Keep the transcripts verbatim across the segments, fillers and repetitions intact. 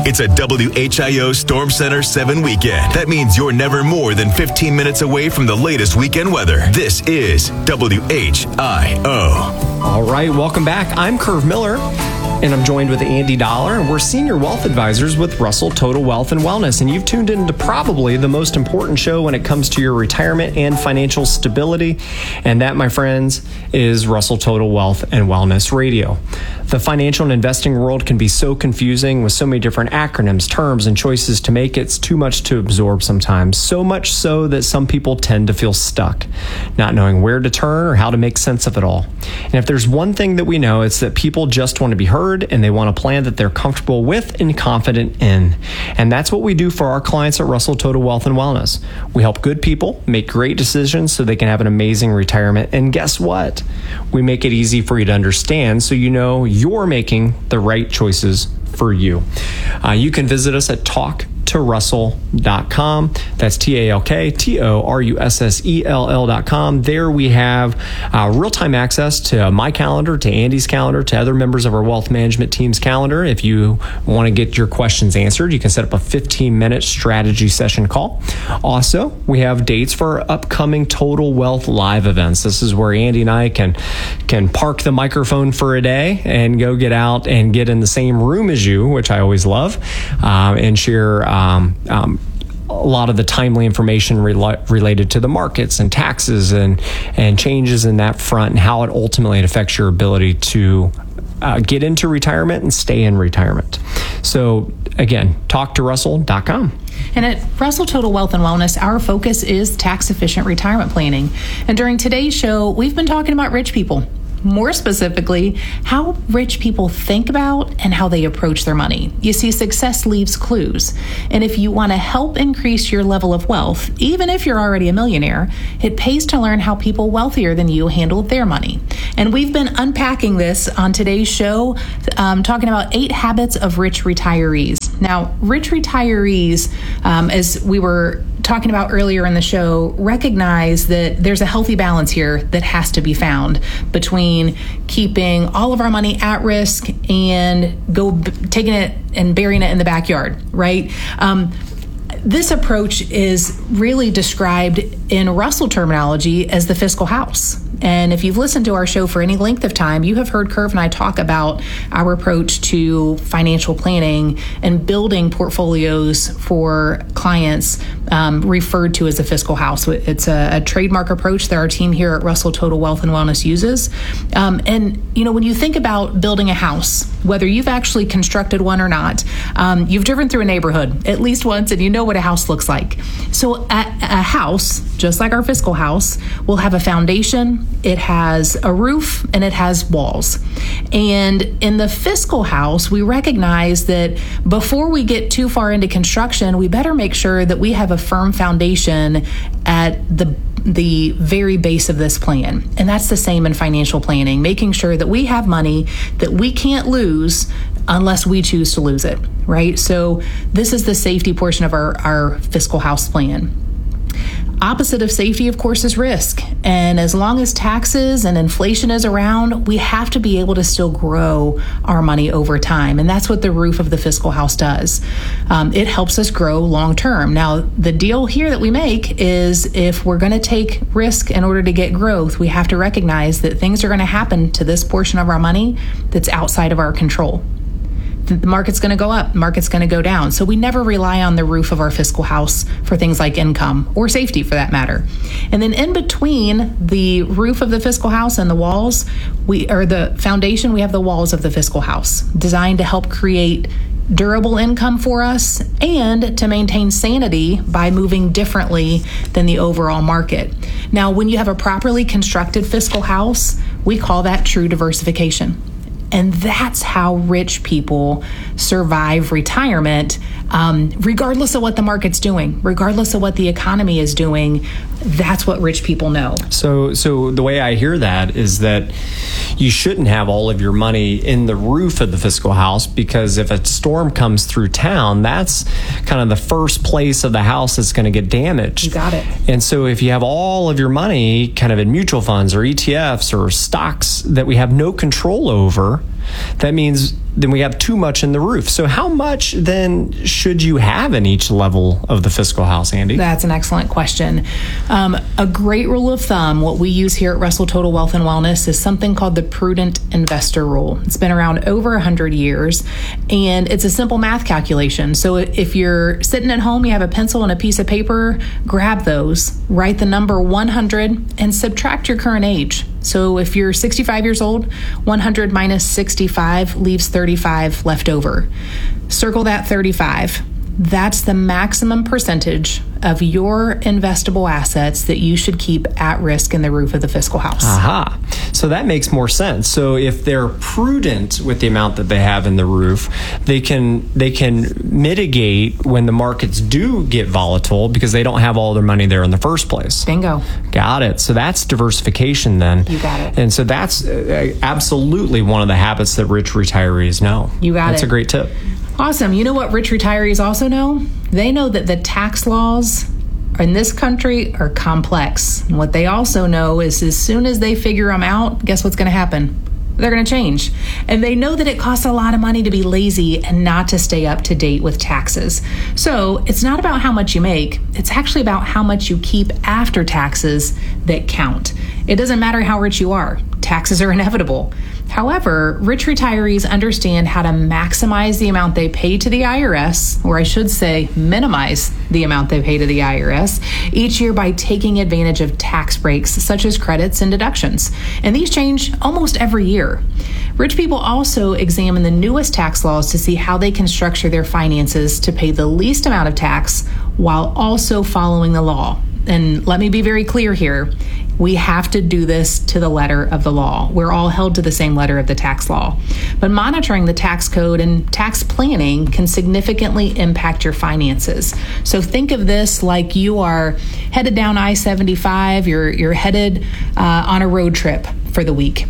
It's a W H I O Storm Center seven weekend. That means you're never more than fifteen minutes away from the latest weekend weather. This is W H I O. All right, welcome back. I'm Curve Miller, and I'm joined with Andy Dollar, and we're Senior Wealth Advisors with Russell Total Wealth and Wellness. And you've tuned into probably the most important show when it comes to your retirement and financial stability. And that, my friends, is Russell Total Wealth and Wellness Radio. The financial and investing world can be so confusing with so many different acronyms, terms, and choices to make it's too much to absorb sometimes. So much so that some people tend to feel stuck, not knowing where to turn or how to make sense of it all. And if there's one thing that we know, it's that people just want to be heard and they want a plan that they're comfortable with and confident in. And that's what we do for our clients at Russell Total Wealth and Wellness. We help good people make great decisions so they can have an amazing retirement. And guess what? We make it easy for you to understand so you know you're making the right choices for you. Uh, you can visit us at talk to russell dot com. That's T A L K T O R U S S E L L dot com. There we have uh, real-time access to my calendar, to Andy's calendar, to other members of our wealth management team's calendar. If you want to get your questions answered, you can set up a fifteen-minute strategy session call. Also, we have dates for our upcoming Total Wealth Live events. This is where Andy and I can, can park the microphone for a day and go get out and get in the same room as you, which I always love, um, and share Um, um, a lot of the timely information rela- related to the markets and taxes and, and changes in that front and how it ultimately affects your ability to uh, get into retirement and stay in retirement. So again, talk to russell dot com. And at Russell Total Wealth and Wellness, our focus is tax-efficient retirement planning. And during today's show, we've been talking about rich people. More specifically, how rich people think about and how they approach their money. You see, success leaves clues. And if you want to help increase your level of wealth, even if you're already a millionaire, it pays to learn how people wealthier than you handle their money. And we've been unpacking this on today's show, um, talking about eight habits of rich retirees. Now, rich retirees, um, as we were talking about earlier in the show, recognize that there's a healthy balance here that has to be found between keeping all of our money at risk and go b- taking it and burying it in the backyard, right? Um, This approach is really described in Russell terminology as the fiscal house. And if you've listened to our show for any length of time, you have heard Curve and I talk about our approach to financial planning and building portfolios for clients, um, referred to as a fiscal house. It's a, a trademark approach that our team here at Russell Total Wealth and Wellness uses. Um, and, you know, when you think about building a house, whether you've actually constructed one or not, um, you've driven through a neighborhood at least once and you know what a house looks like. So a, a house, just like our fiscal house, will have a foundation, it has a roof, and it has walls. And in the fiscal house, we recognize that before we get too far into construction, we better make sure that we have a firm foundation at the the very base of this plan. And that's the same in financial planning, making sure that we have money that we can't lose unless we choose to lose it, right? So this is the safety portion of our, our fiscal house plan. Opposite of safety, of course, is risk. And as long as taxes and inflation is around, we have to be able to still grow our money over time. And that's what the roof of the fiscal house does. Um, it helps us grow long term. Now, the deal here that we make is if we're going to take risk in order to get growth, we have to recognize that things are going to happen to this portion of our money that's outside of our control. The market's going to go up, the market's going to go down. So we never rely on the roof of our fiscal house for things like income or safety for that matter. And then in between the roof of the fiscal house and the walls, we or the foundation, we have the walls of the fiscal house designed to help create durable income for us and to maintain sanity by moving differently than the overall market. Now, when you have a properly constructed fiscal house, we call that true diversification. And that's how rich people survive retirement, um, regardless of what the market's doing, regardless of what the economy is doing. That's what rich people know. So, so the way I hear that is that you shouldn't have all of your money in the roof of the fiscal house, because if a storm comes through town, that's kind of the first place of the house that's going to get damaged. You got it. And so if you have all of your money kind of in mutual funds or E T Fs or stocks that we have no control over, That means then we have too much in the roof. So how much then should you have in each level of the fiscal house, Andy? That's an excellent question. Um, a great rule of thumb, what we use here at Russell Total Wealth and Wellness, is something called the prudent investor rule. It's been around over one hundred years, and it's a simple math calculation. So if you're sitting at home, you have a pencil and a piece of paper, grab those, write the number one hundred, and subtract your current age. So if you're sixty-five years old, one hundred minus sixty-five leaves thirty-five left over. Circle that thirty-five. That's the maximum percentage of your investable assets that you should keep at risk in the roof of the fiscal house. Aha. So that makes more sense. So if they're prudent with the amount that they have in the roof, they can they can mitigate when the markets do get volatile because they don't have all their money there in the first place. Bingo. Got it. So that's diversification then. You got it. And so that's uh, absolutely one of the habits that rich retirees know. You got that's it. That's a great tip. Awesome. You know what rich retirees also know? They know that the tax laws in this country are complex. And what they also know is as soon as they figure them out, guess what's going to happen? They're going to change. And they know that it costs a lot of money to be lazy and not to stay up to date with taxes. So it's not about how much you make. It's actually about how much you keep after taxes that count. It doesn't matter how rich you are. Taxes are inevitable. However, rich retirees understand how to maximize the amount they pay to the I R S, or I should say minimize the amount they pay to the I R S, each year by taking advantage of tax breaks such as credits and deductions. And these change almost every year. Rich people also examine the newest tax laws to see how they can structure their finances to pay the least amount of tax while also following the law. And let me be very clear here. We have to do this to the letter of the law. We're all held to the same letter of the tax law. But monitoring the tax code and tax planning can significantly impact your finances. So think of this like you are headed down I seventy-five, you're, you're headed uh, on a road trip for the week.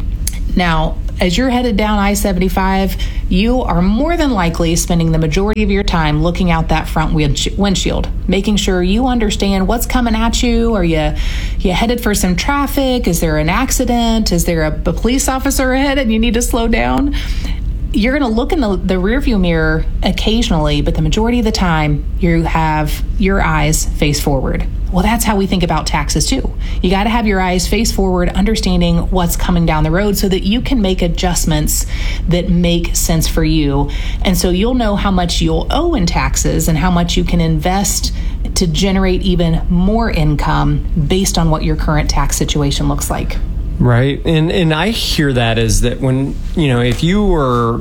Now, as you're headed down I seventy-five, you are more than likely spending the majority of your time looking out that front windshield, making sure you understand what's coming at you. Are you, you headed for some traffic? Is there an accident? Is there a, a police officer ahead and you need to slow down? You're going to look in the, the rearview mirror occasionally, but the majority of the time you have your eyes face forward. Well, that's how we think about taxes too. You got to have your eyes face forward, understanding what's coming down the road so that you can make adjustments that make sense for you. And so you'll know how much you'll owe in taxes and how much you can invest to generate even more income based on what your current tax situation looks like. Right. And and I hear that is that when, you know, if you were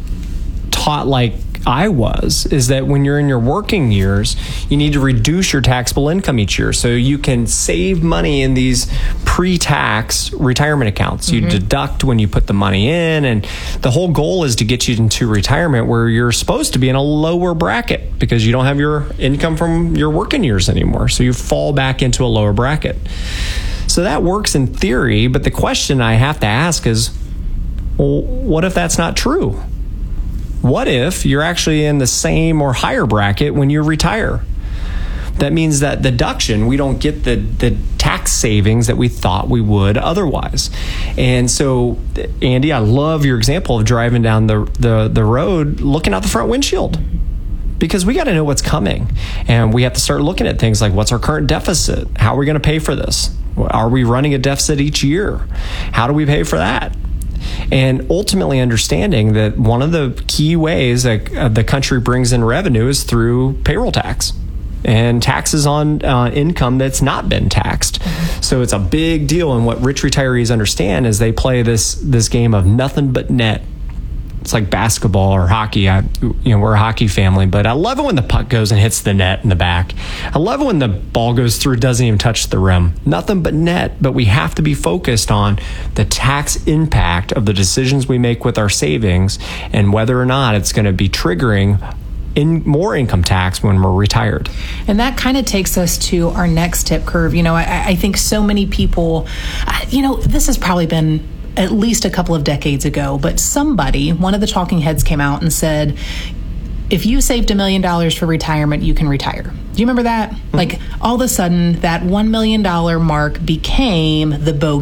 taught like I was, is that when you're in your working years, you need to reduce your taxable income each year so you can save money in these pre-tax retirement accounts. You mm-hmm. deduct when you put the money in, and the whole goal is to get you into retirement where you're supposed to be in a lower bracket because you don't have your income from your working years anymore. So you fall back into a lower bracket. So that works in theory, but the question I have to ask is, well, what if that's not true? What if you're actually in the same or higher bracket when you retire? That means that deduction, we don't get the, the tax savings that we thought we would otherwise. And so, Andy, I love your example of driving down the, the, the road, looking out the front windshield. Because we got to know what's coming. And we have to start looking at things like, what's our current deficit? How are we going to pay for this? Are we running a deficit each year? How do we pay for that? And ultimately understanding that one of the key ways that uh, the country brings in revenue is through payroll tax and taxes on uh, income that's not been taxed. Mm-hmm. So it's a big deal. And what rich retirees understand is they play this this game of nothing but net. It's like basketball or hockey. I, you know, we're a hockey family, but I love it when the puck goes and hits the net in the back. I love it when the ball goes through, doesn't even touch the rim. Nothing but net, but we have to be focused on the tax impact of the decisions we make with our savings and whether or not it's going to be triggering in more income tax when we're retired. And that kind of takes us to our next tip curve. You know, I, I think so many people, you know, this has probably been at least a couple of decades ago, but somebody, one of the talking heads came out and said, if you saved a million dollars for retirement, you can retire. Do you remember that? Mm-hmm. Like all of a sudden that one million dollars mark became the bogey.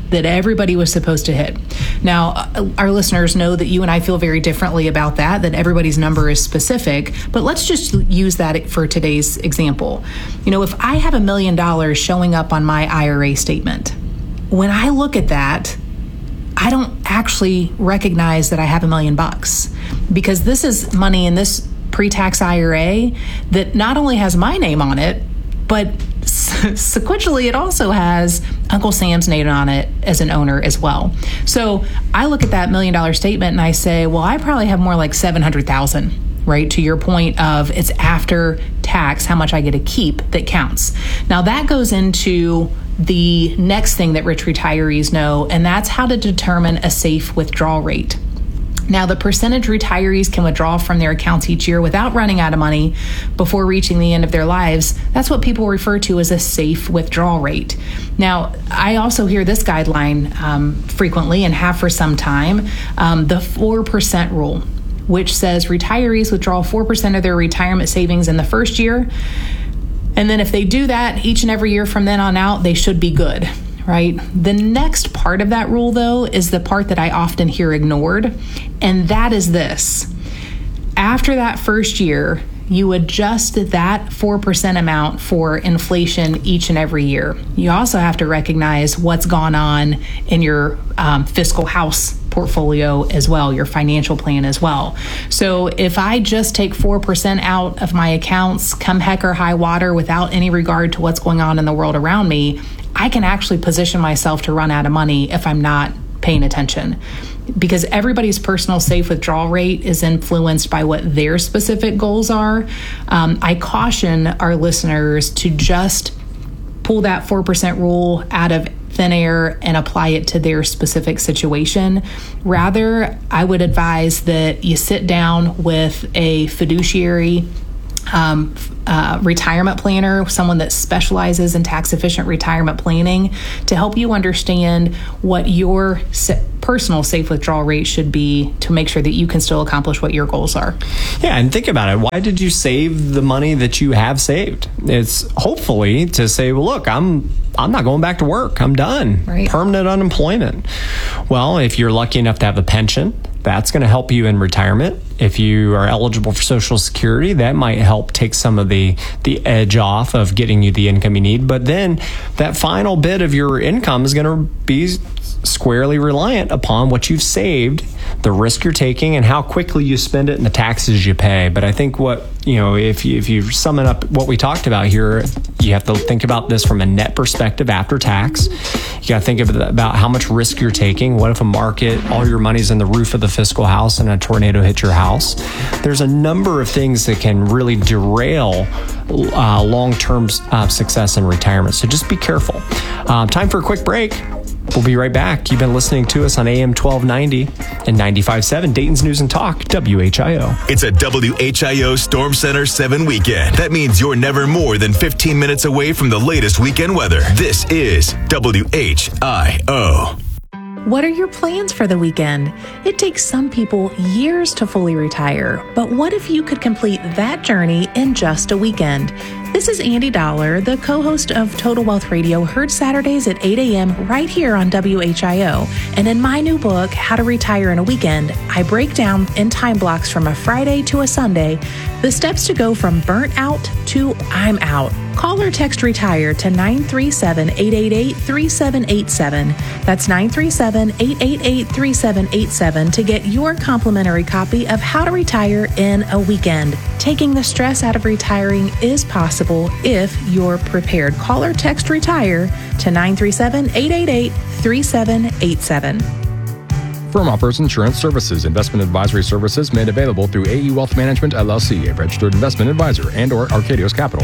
that everybody was supposed to hit. Now, our listeners know that you and I feel very differently about that, that everybody's number is specific, but let's just use that for today's example. You know, if I have a million dollars showing up on my I R A statement, when I look at that, I don't actually recognize that I have a million bucks, because this is money in this pre-tax I R A that not only has my name on it, but sequentially it also has Uncle Sam's name on it as an owner as well. So I look at that million dollar statement and I say, well, I probably have more like seven hundred thousand, right? To your point of it's after tax, how much I get to keep that counts. Now that goes into the next thing that rich retirees know, and that's how to determine a safe withdrawal rate. Now, the percentage retirees can withdraw from their accounts each year without running out of money before reaching the end of their lives, that's what people refer to as a safe withdrawal rate. Now, I also hear this guideline um, frequently and have for some time, um, the four percent rule, which says retirees withdraw four percent of their retirement savings in the first year. And then if they do that each and every year from then on out, they should be good. Right? The next part of that rule, though, is the part that I often hear ignored, and that is this. After that first year, you adjust that four percent amount for inflation each and every year. You also have to recognize what's gone on in your um, fiscal house portfolio as well, your financial plan as well. So if I just take four percent out of my accounts, come heck or high water, without any regard to what's going on in the world around me, I can actually position myself to run out of money if I'm not paying attention. Because everybody's personal safe withdrawal rate is influenced by what their specific goals are. Um, I caution our listeners to just pull that four percent rule out of thin air and apply it to their specific situation. Rather, I would advise that you sit down with a fiduciary Um, uh, retirement planner, someone that specializes in tax-efficient retirement planning, to help you understand what your se- personal safe withdrawal rate should be to make sure that you can still accomplish what your goals are. Yeah, and think about it. Why did you save the money that you have saved? It's hopefully to say, well, look, I'm I'm not going back to work. I'm done. Right. Permanent unemployment. Well, if you're lucky enough to have a pension, that's going to help you in retirement. If you are eligible for Social Security, that might help take some of the, the edge off of getting you the income you need. But then that final bit of your income is going to be squarely reliant upon what you've saved, the risk you're taking, and how quickly you spend it and the taxes you pay. But I think what, you know, if you, if you sum it up what we talked about here, you have to think about this from a net perspective after tax. You got to think about how much risk you're taking. What if a market, all your money's in the roof of the fiscal house and a tornado hits your house? There's a number of things that can really derail uh, long-term uh, success in retirement. So just be careful. Um, time for a quick break. We'll be right back. You've been listening to us on A M twelve ninety and ninety-five point seven Dayton's News and Talk, W H I O. It's a W H I O Storm Center seven weekend. That means you're never more than fifteen minutes away from the latest weekend weather. This is W H I O. What are your plans for the weekend? It takes some people years to fully retire, but what if you could complete that journey in just a weekend? This is Andy Dollar, the co-host of Total Wealth Radio, heard Saturdays at eight a.m. right here on W H I O. And in my new book, How to Retire in a Weekend, I break down in time blocks from a Friday to a Sunday the steps to go from burnt out to I'm out. Call or text RETIRE to nine three seven, eight eight eight, three seven eight seven. That's nine three seven, eight eight eight, three seven eight seven to get your complimentary copy of How to Retire in a Weekend. Taking the stress out of retiring is possible if you're prepared. Call or text RETIRE to nine three seven, eight eight eight, three seven eight seven. Firm offers insurance services. Investment advisory services made available through A E Wealth Management, L L C, a registered investment advisor, and or Arcadios Capital.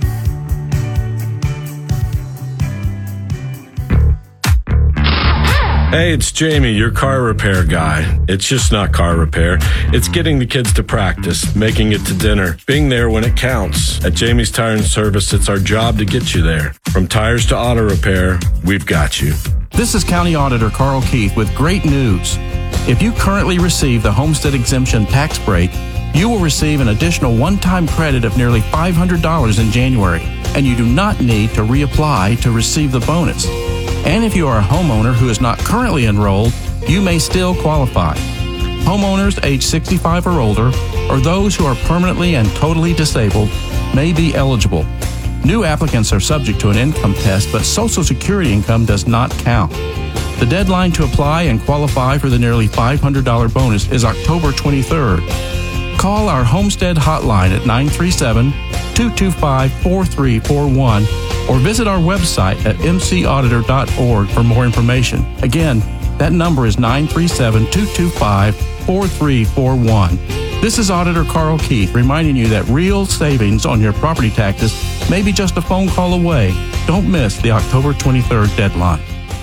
Hey, it's Jamie, your car repair guy. It's just not car repair. It's getting the kids to practice, making it to dinner, being there when it counts. At Jamie's Tire and Service, it's our job to get you there. From tires to auto repair, we've got you. This is County Auditor Carl Keith with great news. If you currently receive the Homestead Exemption tax break, you will receive an additional one-time credit of nearly five hundred dollars in January, and you do not need to reapply to receive the bonus. And if you are a homeowner who is not currently enrolled, you may still qualify. Homeowners age sixty-five or older, or those who are permanently and totally disabled, may be eligible. New applicants are subject to an income test, but Social Security income does not count. The deadline to apply and qualify for the nearly five hundred dollars bonus is October twenty-third. Call our Homestead hotline at nine three seven, two two five, four three four one or visit our website at m c auditor dot org for more information. Again, that number is nine three seven, two two five, four three four one. This is Auditor Carl Keith reminding you that real savings on your property taxes may be just a phone call away. Don't miss the October twenty-third deadline.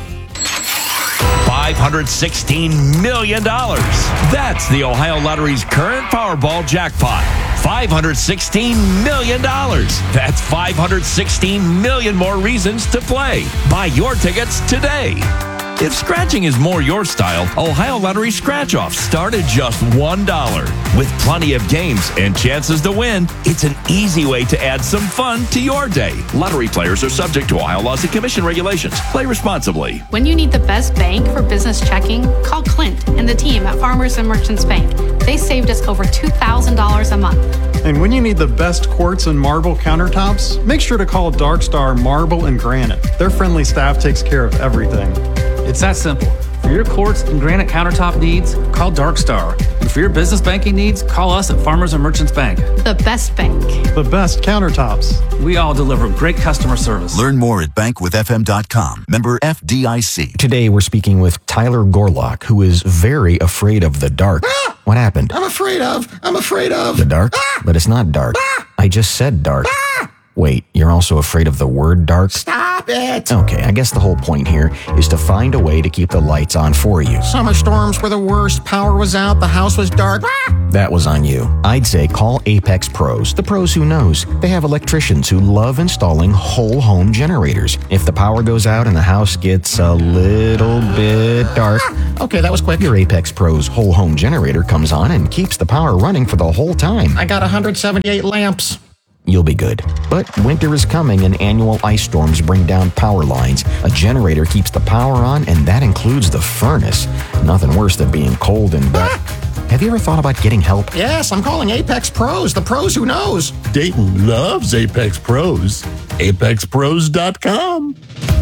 five hundred sixteen million dollars. That's the Ohio Lottery's current Powerball jackpot. five hundred sixteen million dollars. That's five hundred sixteen million more reasons to play. Buy your tickets today. If scratching is more your style, Ohio Lottery Scratch-Offs start at just one dollar. With plenty of games and chances to win, it's an easy way to add some fun to your day. Lottery players are subject to Ohio laws and commission regulations. Play responsibly. When you need the best bank for business checking, call Clint and the team at Farmers and Merchants Bank. They saved us over two thousand dollars a month. And when you need the best quartz and marble countertops, make sure to call Dark Star Marble and Granite. Their friendly staff takes care of everything. It's that simple. For your quartz and granite countertop needs, call Dark Star. And for your business banking needs, call us at Farmers and Merchants Bank. The best bank. The best countertops. We all deliver great customer service. Learn more at bank with f m dot com. Member F D I C. Today we're speaking with Tyler Gorlock, who is very afraid of the dark. Ah! What happened? I'm afraid of. I'm afraid of. The dark? Ah! But it's not dark. Ah! I just said dark. Ah! Wait, you're also afraid of the word dark? Stop it! Okay, I guess the whole point here is to find a way to keep the lights on for you. Summer storms were the worst. Power was out. The house was dark. Ah! That was on you. I'd say call Apex Pros. The pros who knows. They have electricians who love installing whole home generators. If the power goes out and the house gets a little bit dark, ah! Okay, that was quick. Your Apex Pros whole home generator comes on and keeps the power running for the whole time. I got one hundred seventy-eight lamps. You'll be good. But winter is coming and annual ice storms bring down power lines. A generator keeps the power on, and that includes the furnace. Nothing worse than being cold and wet. Have you ever thought about getting help? Yes, I'm calling Apex Pros, the pros who knows. Dayton loves Apex Pros. apex pros dot com.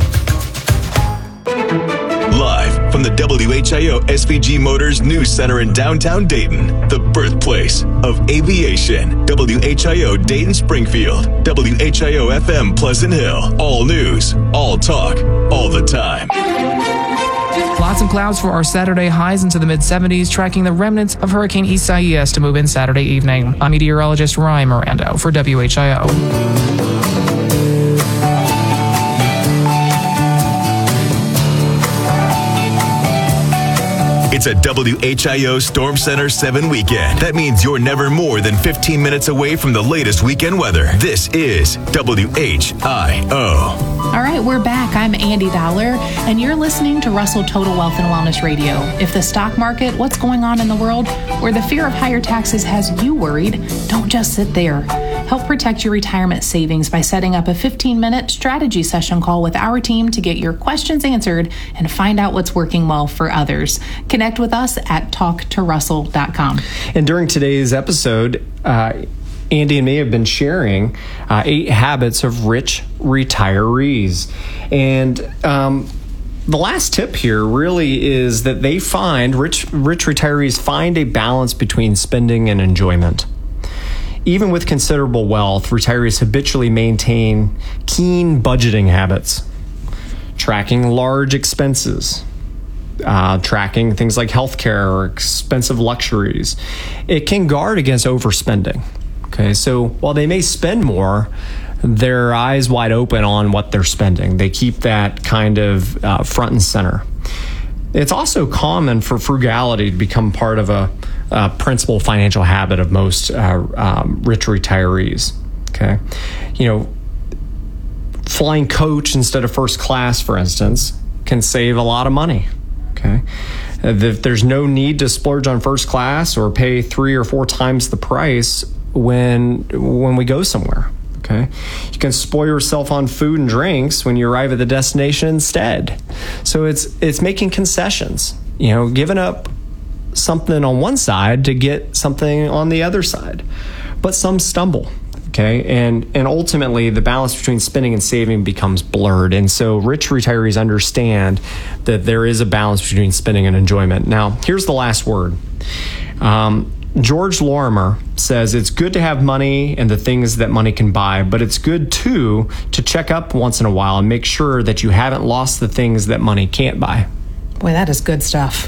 Live from the W H I O S V G Motors News Center in downtown Dayton, the birthplace of aviation. W H I O Dayton Springfield, W H I O F M Pleasant Hill. All news, all talk, all the time. Lots of clouds for our Saturday, highs into the mid seventies, tracking the remnants of Hurricane Isaias to move in Saturday evening. I'm meteorologist Ryan Mirando for W H I O. It's a W H I O Storm Center seven weekend. That means you're never more than fifteen minutes away from the latest weekend weather. This is W H I O. All right, we're back. I'm Andy Dollar, and you're listening to Russell Total Wealth and Wellness Radio. If the stock market, what's going on in the world, or the fear of higher taxes has you worried, don't just sit there. Help protect your retirement savings by setting up a fifteen-minute strategy session call with our team to get your questions answered and find out what's working well for others. Connect with us at talk to russell dot com. And during today's episode, uh, Andy and me have been sharing uh, eight habits of rich retirees. And um, the last tip here really is that they find, rich, rich retirees find a balance between spending and enjoyment. Even with considerable wealth, retirees habitually maintain keen budgeting habits, tracking large expenses, uh, tracking things like healthcare or expensive luxuries. It can guard against overspending. Okay, so while they may spend more, their eyes wide open on what they're spending. They keep that kind of uh, front and center. It's also common for frugality to become part of a, a principal financial habit of most uh, um, rich retirees. Okay, you know, flying coach instead of first class, for instance, can save a lot of money. Okay, if there's no need to splurge on first class or pay three or four times the price when when we go somewhere. Okay. Okay. You can spoil yourself on food and drinks when you arrive at the destination instead. So it's it's making concessions, you know, giving up something on one side to get something on the other side. But some stumble. Okay, and and ultimately the balance between spending and saving becomes blurred. And so rich retirees understand that there is a balance between spending and enjoyment. Now, here's the last word. Um, George Lorimer says it's good to have money and the things that money can buy, but it's good too to check up once in a while and make sure that you haven't lost the things that money can't buy. Boy, that is good stuff.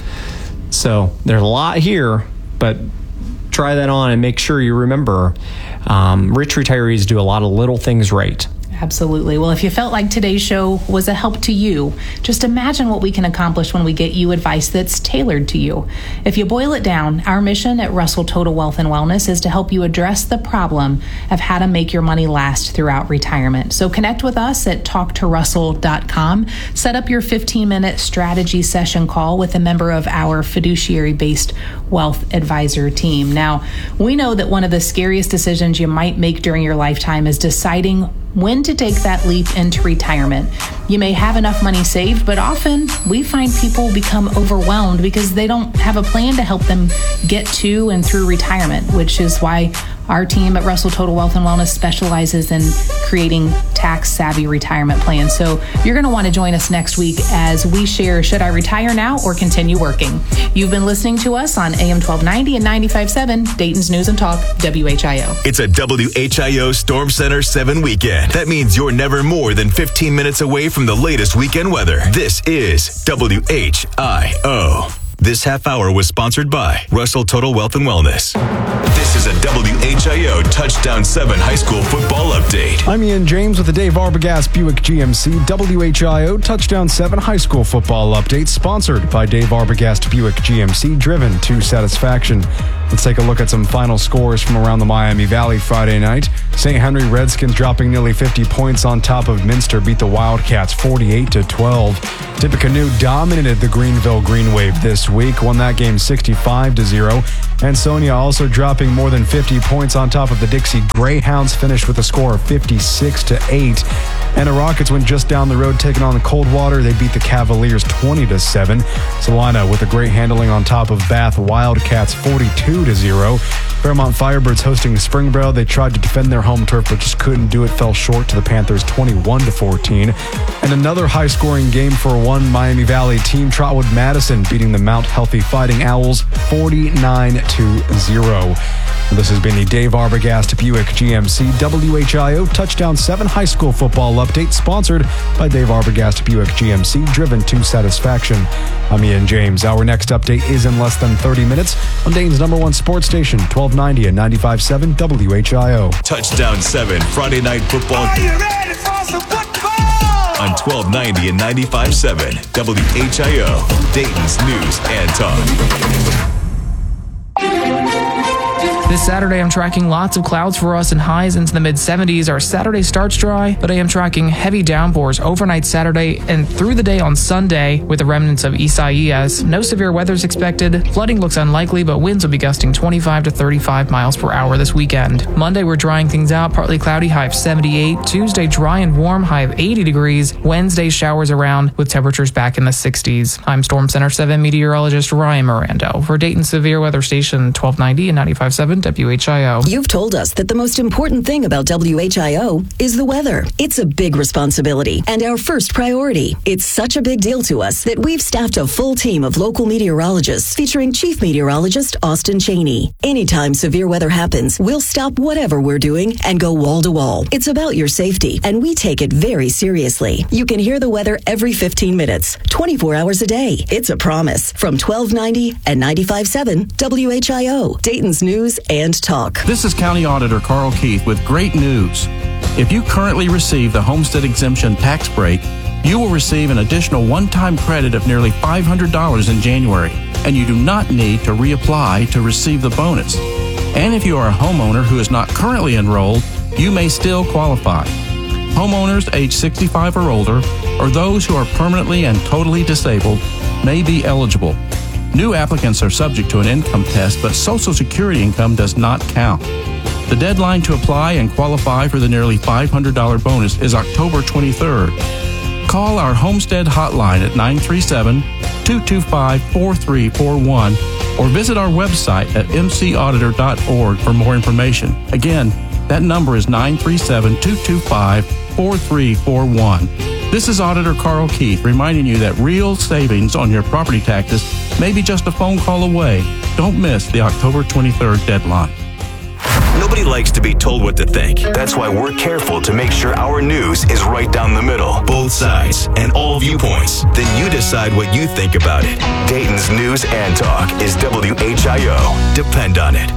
So there's a lot here, but try that on and make sure you remember um, rich retirees do a lot of little things right. Absolutely. Well, if you felt like today's show was a help to you, just imagine what we can accomplish when we get you advice that's tailored to you. If you boil it down, our mission at Russell Total Wealth and Wellness is to help you address the problem of how to make your money last throughout retirement. So connect with us at talk to russell dot com. Set up your fifteen-minute strategy session call with a member of our fiduciary-based wealth advisor team. Now, we know that one of the scariest decisions you might make during your lifetime is deciding when to take that leap into retirement. You may have enough money saved, but often we find people become overwhelmed because they don't have a plan to help them get to and through retirement, which is why our team at Russell Total Wealth and Wellness specializes in creating tax-savvy retirement plans. So you're going to want to join us next week as we share, should I retire now or continue working? You've been listening to us on A M twelve ninety and ninety-five point seven, Dayton's News and Talk, W H I O. It's a W H I O Storm Center seven weekend. That means you're never more than fifteen minutes away from the latest weekend weather. This is W H I O. This half hour was sponsored by Russell Total Wealth and Wellness. This is a W H I O Touchdown seven High School Football Update. I'm Ian James with the Dave Arbogast Buick G M C W H I O Touchdown seven High School Football Update, sponsored by Dave Arbogast Buick G M C, driven to satisfaction. Let's take a look at some final scores from around the Miami Valley Friday night. Saint Henry Redskins dropping nearly fifty points on top of Minster beat the Wildcats forty-eight to twelve. Tippecanoe dominated the Greenville Green Wave this week, won that game sixty-five to zero. Ansonia also dropping more than fifty points on top of the Dixie Greyhounds, finished with a score of fifty-six to eight. And the Rockets went just down the road taking on the Coldwater. They beat the Cavaliers twenty to seven. Salina with a great handling on top of Bath Wildcats forty-two to zero. Fairmont Firebirds hosting Springboro. They tried to defend their home turf but just couldn't do it. Fell short to the Panthers twenty-one to fourteen. And another high-scoring game for one Miami Valley team. Trotwood Madison beating the Mount Healthy Fighting Owls forty-nine to zero. This has been the Dave Arbogast Buick G M C W H I O Touchdown seven High School Football Update, sponsored by Dave Arbogast Buick G M C, driven to satisfaction. I'm Ian James. Our next update is in less than thirty minutes on Dayton's number one sports station, twelve ninety and ninety-five point seven W H I O. Touchdown seven Friday Night Football. Are you ready for some football? On twelve ninety and ninety-five point seven W H I O, Dayton's News and Talk. This Saturday, I'm tracking lots of clouds for us and highs into the mid seventies. Our Saturday starts dry, but I am tracking heavy downpours overnight Saturday and through the day on Sunday with the remnants of Isaias. No severe weather is expected. Flooding looks unlikely, but winds will be gusting twenty-five to thirty-five miles per hour this weekend. Monday, we're drying things out. Partly cloudy, high of seventy-eight. Tuesday, dry and warm, high of eighty degrees. Wednesday, showers around with temperatures back in the sixties. I'm Storm Center seven meteorologist Ryan Mirando for Dayton Severe Weather Station twelve ninety and ninety-five point seven W H I O. You've told us that the most important thing about W H I O is the weather. It's a big responsibility and our first priority. It's such a big deal to us that we've staffed a full team of local meteorologists featuring Chief Meteorologist Austin Cheney. Anytime severe weather happens, we'll stop whatever we're doing and go wall to wall. It's about your safety, and we take it very seriously. You can hear the weather every fifteen minutes, twenty-four hours a day. It's a promise. From twelve ninety and ninety-five point seven W H I O, Dayton's News and Talk. This is County Auditor Carl Keith with great news. If you currently receive the homestead exemption tax break, you will receive an additional one-time credit of nearly five hundred dollars in January, and you do not need to reapply to receive the bonus. And if you are a homeowner who is not currently enrolled, you may still qualify. Homeowners age sixty-five or older, or those who are permanently and totally disabled, may be eligible. New applicants are subject to an income test, but Social Security income does not count. The deadline to apply and qualify for the nearly five hundred dollars bonus is October twenty-third. Call our Homestead hotline at nine three seven, two two five, four three four one or visit our website at m c auditor dot org for more information. Again, that number is nine three seven, two two five, four three four one. This is Auditor Carl Keith reminding you that real savings on your property taxes may be just a phone call away. Don't miss the October twenty-third deadline. Nobody likes to be told what to think. That's why we're careful to make sure our news is right down the middle, both sides, and all viewpoints. Then you decide what you think about it. Dayton's News and Talk is W H I O. Depend on it.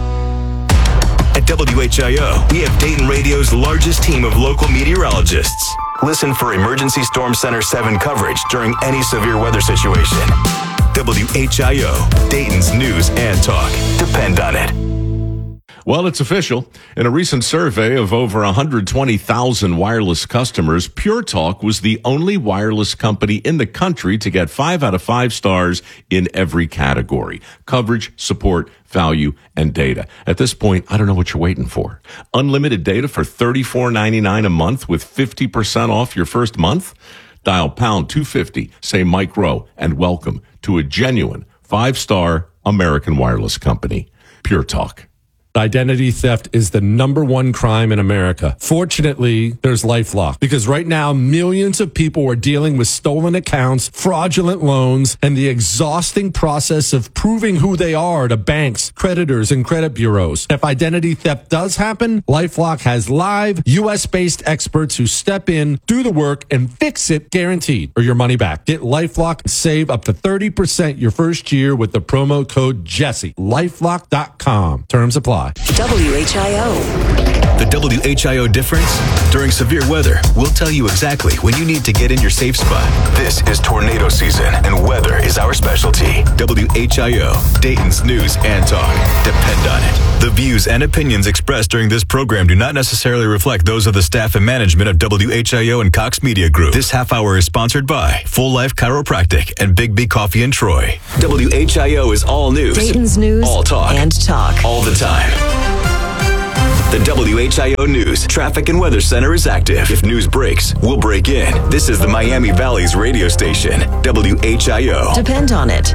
At W H I O, we have Dayton Radio's largest team of local meteorologists. Listen for Emergency Storm Center seven coverage during any severe weather situation. W H I O, Dayton's News and Talk. Depend on it. Well, it's official. In a recent survey of over one hundred twenty thousand wireless customers, Pure Talk was the only wireless company in the country to get five out of five stars in every category: coverage, support, value, and data. At this point, I don't know what you're waiting for. Unlimited data for thirty-four ninety-nine a month with fifty percent off your first month? Dial pound two fifty, say Mike Rowe, and welcome to a genuine five-star American wireless company. Pure Talk. Identity theft is the number one crime in America. Fortunately, there's LifeLock, because right now millions of people are dealing with stolen accounts, fraudulent loans, and the exhausting process of proving who they are to banks, creditors, and credit bureaus. If identity theft does happen, LifeLock has live U S-based experts who step in, do the work, and fix it guaranteed, or your money back. Get LifeLock and save up to thirty percent your first year with the promo code Jesse. LifeLock dot com. Terms apply. W H I O. The W H I O difference? During severe weather, we'll tell you exactly when you need to get in your safe spot. This is tornado season, and weather is our specialty. W H I O, Dayton's News and Talk. Depend on it. The views and opinions expressed during this program do not necessarily reflect those of the staff and management of W H I O and Cox Media Group. This half hour is sponsored by Full Life Chiropractic and Big B Coffee in Troy. W H I O is all news. Dayton's News all talk. and Talk. All the time. The W H I O News Traffic and Weather Center is active. If news breaks, we'll break in. This is the Miami Valley's radio station, W H I O. Depend on it.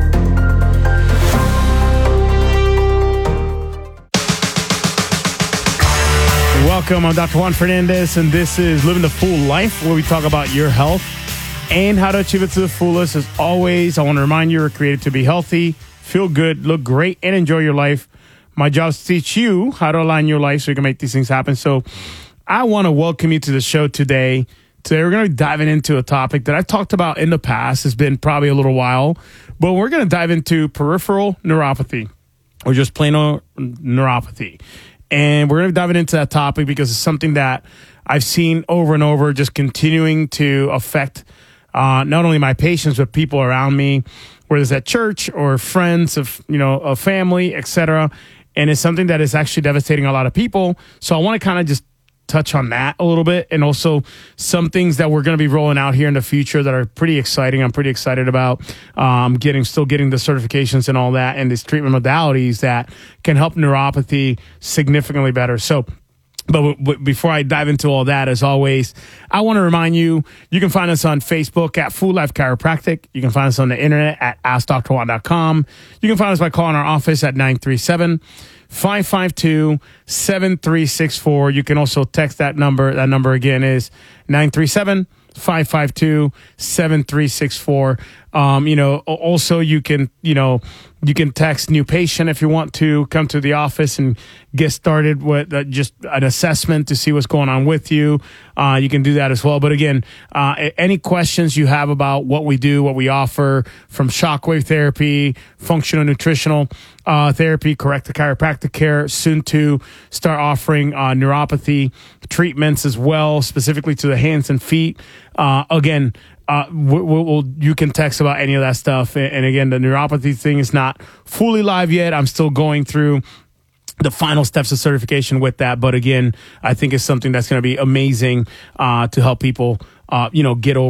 Welcome, I'm Doctor Juan Fernandez, and this is Living the Full Life, where we talk about your health and how to achieve it to the fullest. As always, I want to remind you, we're created to be healthy, feel good, look great, and enjoy your life. My job is to teach you how to align your life so you can make these things happen. So I want to welcome you to the show today. Today we're going to be diving into a topic that I've talked about in the past. It's been probably a little while, but we're going to dive into peripheral neuropathy, or just plain old neuropathy. And we're going to be diving into that topic because it's something that I've seen over and over, just continuing to affect uh, not only my patients, but people around me, whether it's at church or friends of, you know, a family, et cetera. And it's something that is actually devastating a lot of people. So I want to kind of just touch on that a little bit, and also some things that we're going to be rolling out here in the future that are pretty exciting. I'm pretty excited about um, getting, still getting the certifications and all that, and these treatment modalities that can help neuropathy significantly better. So, But, w- w- before I dive into all that, as always, I want to remind you, you can find us on Facebook at Full Life Chiropractic. You can find us on the internet at ask dr juan dot com. You can find us by calling our office at nine three seven, five five two, seven three six four. You can also text that number. That number again is nine three seven, five five two, seven three six four. Um, you know, also you can, you know, you can text new patient if you want to come to the office and get started with uh, just an assessment to see what's going on with you. Uh, you can do that as well. But again, uh, any questions you have about what we do, what we offer, from shockwave therapy, functional nutritional uh, therapy, corrective chiropractic care, soon to start offering uh, neuropathy treatments as well, specifically to the hands and feet. Uh, again, Uh, we'll, we'll, you can text about any of that stuff. And, and again, the neuropathy thing is not fully live yet. I'm still going through the final steps of certification with that. But again, I think it's something that's going to be amazing uh, to help people, uh, you know, get over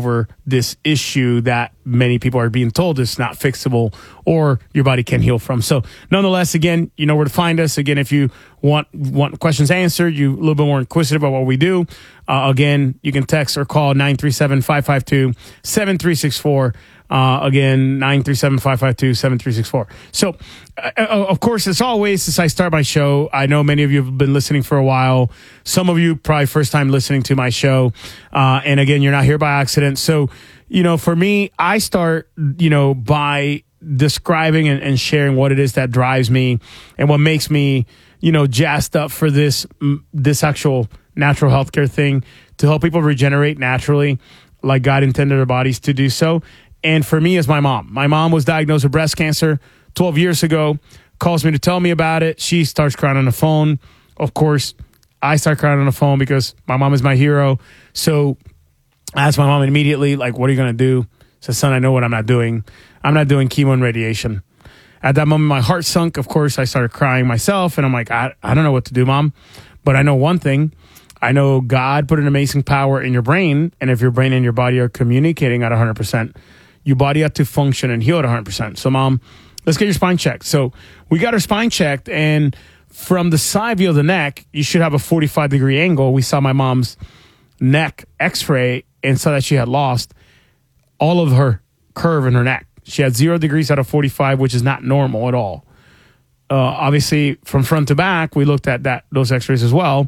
this issue that many people are being told is not fixable or your body can heal from. So nonetheless, again, you know where to find us. Again, if you want want questions answered, you a little bit more inquisitive about what we do, uh, again, you can text or call nine three seven, five five two, seven three six four. Uh, again, nine three seven, five five two, seven three six four. So, uh, of course, as always, as I start my show, I know many of you have been listening for a while. Some of you probably first time listening to my show. Uh, and again, you're not here by accident. So, you know, for me, I start, you know, by describing and, and sharing what it is that drives me and what makes me, you know, jazzed up for this, this actual natural healthcare thing to help people regenerate naturally like God intended our bodies to do so. And for me, is my mom. My mom was diagnosed with breast cancer twelve years ago, calls me to tell me about it. She starts crying on the phone. Of course, I start crying on the phone because my mom is my hero. So I asked my mom immediately, like, what are you going to do? I said, son, I know what I'm not doing. I'm not doing chemo and radiation. At that moment, my heart sunk. Of course, I started crying myself. And I'm like, I, I don't know what to do, Mom. But I know one thing. I know God put an amazing power in your brain. And if your brain and your body are communicating at one hundred percent, your body had to function and heal at one hundred percent. So, Mom, let's get your spine checked. So we got her spine checked. And from the side view of the neck, you should have a forty-five degree angle. We saw my mom's neck x-ray and saw that she had lost all of her curve in her neck. She had zero degrees out of forty-five, which is not normal at all. Uh, obviously, from front to back, we looked at that those x-rays as well.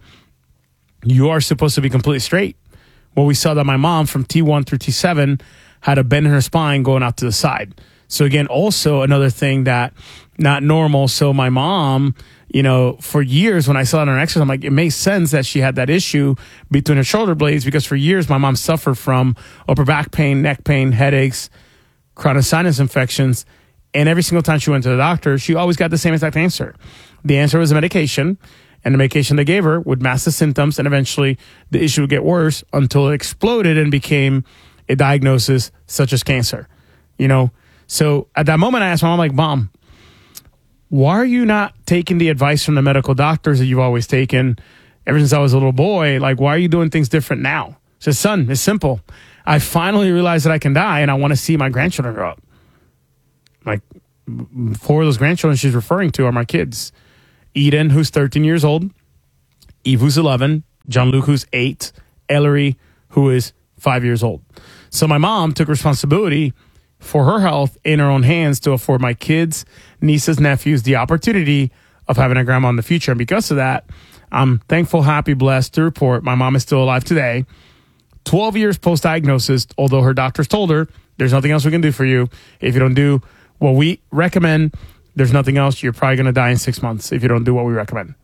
You are supposed to be completely straight. Well, we saw that my mom from T one through T seven had a bend in her spine going out to the side. So again, also another thing that not normal. So my mom, you know, for years when I saw it on her x-rays, I'm like, it makes sense that she had that issue between her shoulder blades because for years my mom suffered from upper back pain, neck pain, headaches, chronic sinus infections. And every single time she went to the doctor, she always got the same exact answer. The answer was a medication, and the medication they gave her would mask the symptoms, and eventually the issue would get worse until it exploded and became a diagnosis such as cancer. You know, so at that moment I asked my mom, like, Mom, why are you not taking the advice from the medical doctors that you've always taken ever since I was a little boy? Like, why are you doing things different now? She said, son, it's simple. I finally realized that I can die and I want to see my grandchildren grow up. Like, four of those grandchildren she's referring to are my kids. Eden, who's thirteen years old, Eve, who's eleven, John-Luc, who's eight, Ellery, who is five years old. So my mom took responsibility for her health in her own hands to afford my kids, nieces, nephews the opportunity of having a grandma in the future. And because of that, I'm thankful, happy, blessed to report my mom is still alive today. twelve years post-diagnosis, although her doctors told her, there's nothing else we can do for you. If you don't do what we recommend, there's nothing else. You're probably going to die in six months if you don't do what we recommend.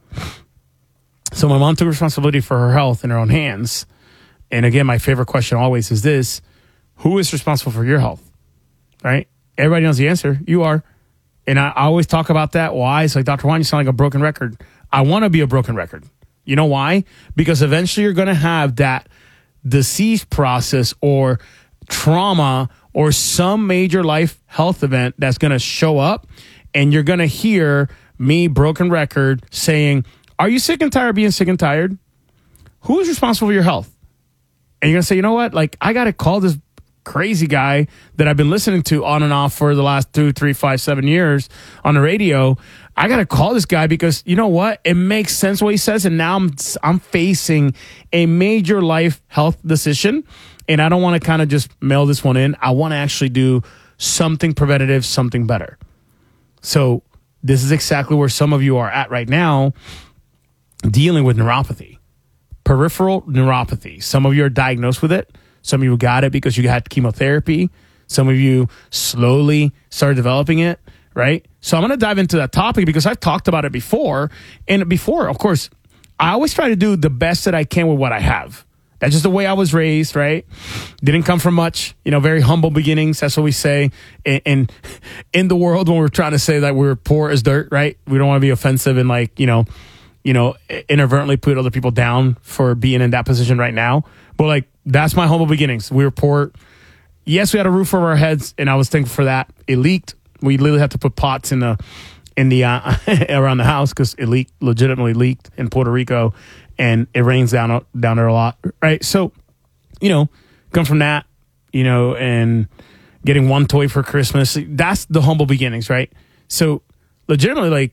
So my mom took responsibility for her health in her own hands. And again, my favorite question always is this: who is responsible for your health? Right? Everybody knows the answer. You are. And I, I always talk about that. Why? It's like, Doctor Juan, you sound like a broken record. I want to be a broken record. You know why? Because eventually you're going to have that disease process or trauma or some major life health event that's going to show up, and you're going to hear me, broken record, saying, are you sick and tired of being sick and tired? Who is responsible for your health? And you're going to say, you know what? Like, I got to call this crazy guy that I've been listening to on and off for the last two, three, five, seven years on the radio. I got to call this guy because, you know what? It makes sense what he says. And now I'm, I'm facing a major life health decision. And I don't want to kind of just mail this one in. I want to actually do something preventative, something better. So this is exactly where some of you are at right now, dealing with neuropathy, peripheral neuropathy. Some of you are diagnosed with it. Some of you got it because you had chemotherapy. Some of you slowly started developing it, right? So I'm going to dive into that topic because I've talked about it before. And before, of course, I always try to do the best that I can with what I have. That's just the way I was raised, right? Didn't come from much, you know, very humble beginnings. That's what we say. And, and in the world, when we're trying to say that we're poor as dirt, right? We don't want to be offensive and like, you know, you know, inadvertently put other people down for being in that position right now. But like, that's my humble beginnings. We were poor. Yes, we had a roof over our heads, and I was thankful for that. It leaked. We literally had to put pots in the in the uh, around the house because it leaked, legitimately leaked in Puerto Rico, and it rains down down there a lot, right? So, you know, come from that. You you know, and getting one toy for Christmas. That's the humble beginnings, right? So legitimately, like,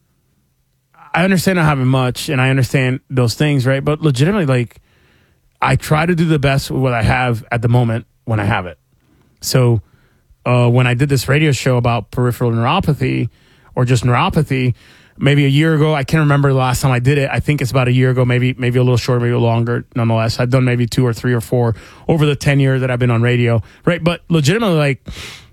I understand not having much and I understand those things, right? But legitimately, like, I try to do the best with what I have at the moment when I have it. So uh, when I did this radio show about peripheral neuropathy or just neuropathy, maybe a year ago, I can't remember the last time I did it. I think it's about a year ago, maybe maybe a little short, maybe a little longer. Nonetheless, I've done maybe two or three or four over the ten years that I've been on radio, right? But legitimately, like,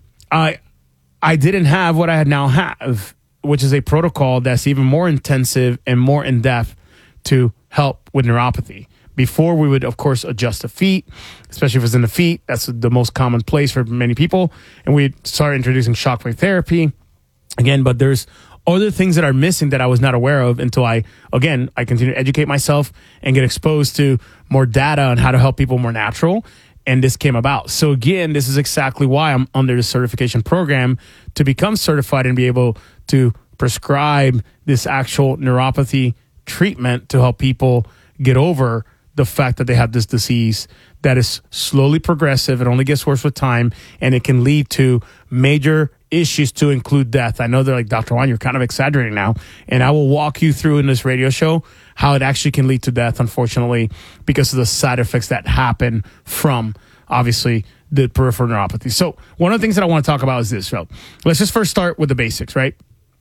I I didn't have what I had now have, which is a protocol that's even more intensive and more in depth to help with neuropathy. Before, we would, of course, adjust the feet, especially if it's in the feet. That's the most common place for many people. And we started introducing shockwave therapy again, but there's other things that are missing that I was not aware of until I, again, I continue to educate myself and get exposed to more data on how to help people more natural. And this came about. So again, this is exactly why I'm under the certification program to become certified and be able to prescribe this actual neuropathy treatment to help people get over the fact that they have this disease that is slowly progressive. It only gets worse with time, and it can lead to major issues to include death. I know they're like, Doctor Juan, you're kind of exaggerating now. And I will walk you through in this radio show how it actually can lead to death, unfortunately, because of the side effects that happen from, obviously, the peripheral neuropathy. So one of the things that I want to talk about is this. So let's just first start with the basics, right?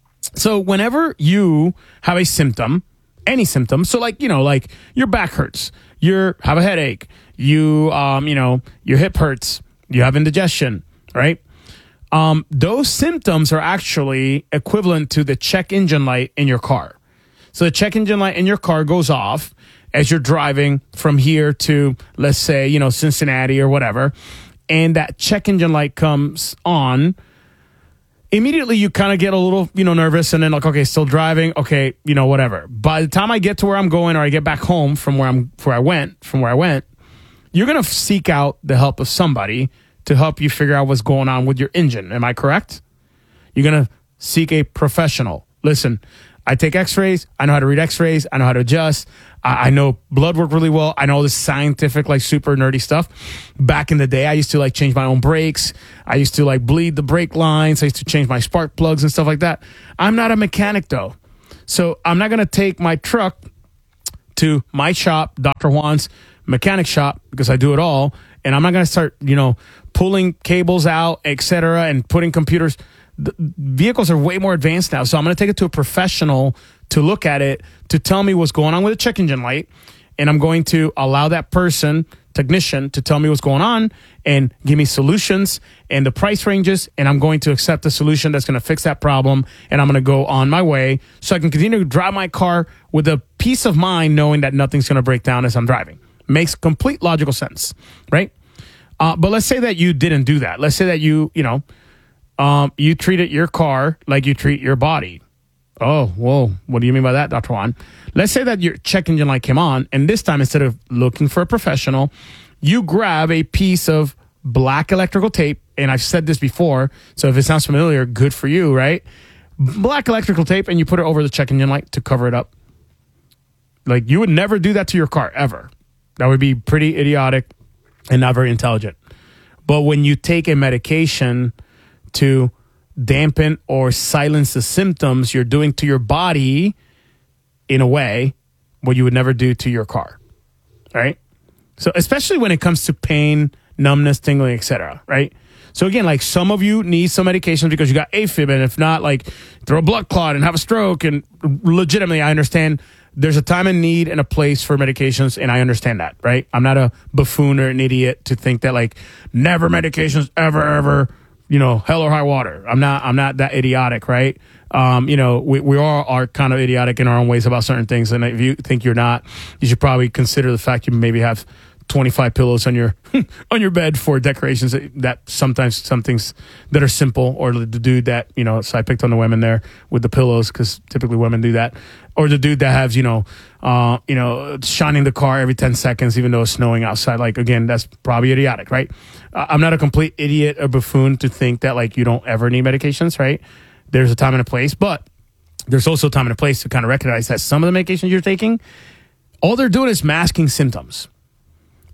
So whenever you have a symptom, any symptom, so like, you know, like your back hurts, you have a headache, you, um, you know, your hip hurts, you have indigestion, right? Um, those symptoms are actually equivalent to the check engine light in your car. So the check engine light in your car goes off as you're driving from here to, let's say, you know, Cincinnati or whatever, and that check engine light comes on. Immediately, you kind of get a little, you know, nervous, and then like, okay, still driving, okay, you know, whatever. By the time I get to where I'm going, or I get back home from where I'm, where I went, from where I went, you're gonna seek out the help of somebody to help you figure out what's going on with your engine. Am I correct? You're gonna seek a professional. Listen, I take X-rays. I know how to read X-rays. I know how to adjust. I, I know blood work really well. I know all this scientific, like super nerdy stuff. Back in the day, I used to like change my own brakes. I used to like bleed the brake lines. I used to change my spark plugs and stuff like that. I'm not a mechanic though. So I'm not going to take my truck to my shop, Doctor Juan's mechanic shop, because I do it all. And I'm not going to start, you know, pulling cables out, et cetera, and putting computers. The vehicles are way more advanced now. So I'm going to take it to a professional to look at it, to tell me what's going on with the check engine light. And I'm going to allow that person, technician, to tell me what's going on and give me solutions and the price ranges. And I'm going to accept the solution that's going to fix that problem. And I'm going to go on my way so I can continue to drive my car with a peace of mind, knowing that nothing's going to break down as I'm driving. Makes complete logical sense, right? Uh, but let's say that you didn't do that. Let's say that you, you know, Um, you treated your car like you treat your body. Oh, whoa. What do you mean by that, Doctor Juan? Let's say that your check engine light came on, and this time, instead of looking for a professional, you grab a piece of black electrical tape, and I've said this before, so if it sounds familiar, good for you, right? Black electrical tape, and you put it over the check engine light to cover it up. Like, you would never do that to your car, ever. That would be pretty idiotic and not very intelligent. But when you take a medication to dampen or silence the symptoms, you're doing to your body in a way what you would never do to your car, right? So especially when it comes to pain, numbness, tingling, et cetera, right? So again, like some of you need some medications because you got AFib, and if not, like throw a blood clot and have a stroke. And legitimately, I understand there's a time and need and a place for medications, and I understand that, right? I'm not a buffoon or an idiot to think that like never medications ever, ever, you know, hell or high water. I'm not, I'm not that idiotic, right? Um, you know, we, we all are kind of idiotic in our own ways about certain things. And if you think you're not, you should probably consider the fact you maybe have twenty-five pillows on your, on your bed for decorations that, that sometimes some things that are simple, or the dude that, you know, so I picked on the women there with the pillows because typically women do that. Or the dude that has, you know, uh, you know, shining the car every ten seconds, even though it's snowing outside. Like, again, that's probably idiotic, right? Uh, I'm not a complete idiot or buffoon to think that, like, you don't ever need medications, right? There's a time and a place, but there's also a time and a place to kind of recognize that some of the medications you're taking, all they're doing is masking symptoms.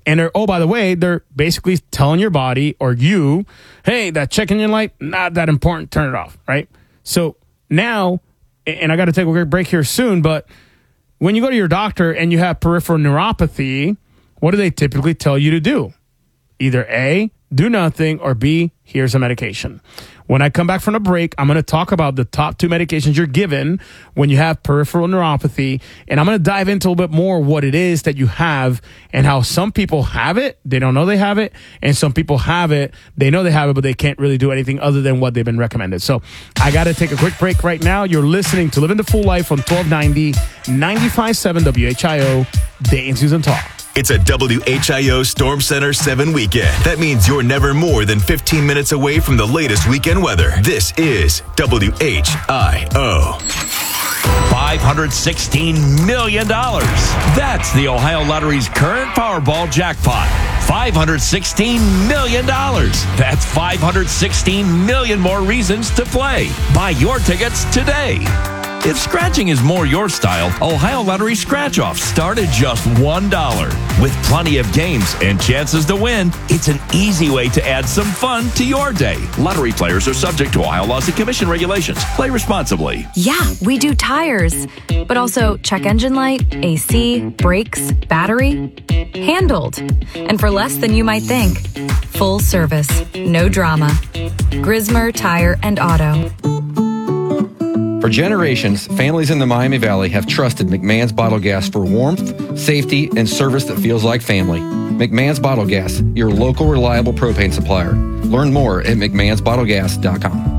And they're, oh, by the way, they're basically telling your body or you, hey, that check engine light, not that important, turn it off, right? So now, and I got to take a quick break here soon, but when you go to your doctor and you have peripheral neuropathy, what do they typically tell you to do? Either A, do nothing, or B, here's a medication. When I come back from the break, I'm going to talk about the top two medications you're given when you have peripheral neuropathy, and I'm going to dive into a little bit more what it is that you have and how some people have it, they don't know they have it, and some people have it, they know they have it, but they can't really do anything other than what they've been recommended. So I got to take a quick break right now. You're listening to Living the Full Life on twelve ninety, ninety-five point seven W H I O, Dayton Susan Talk. It's a W H I O Storm Center seven weekend. That means you're never more than fifteen minutes away from the latest weekend weather. This is W H I O. five hundred sixteen million dollars. That's the Ohio Lottery's current Powerball jackpot. five hundred sixteen million dollars. That's five hundred sixteen million more reasons to play. Buy your tickets today. If scratching is more your style, Ohio Lottery Scratch-Offs start at just one dollar. With plenty of games and chances to win, it's an easy way to add some fun to your day. Lottery players are subject to Ohio laws and commission regulations. Play responsibly. Yeah, we do tires, but also check engine light, A C, brakes, battery. Handled. And for less than you might think. Full service, no drama. Grismer Tire and Auto. For generations, families in the Miami Valley have trusted McMahon's Bottle Gas for warmth, safety, and service that feels like family. McMahon's Bottle Gas, your local reliable propane supplier. Learn more at mcmahons bottle gas dot com.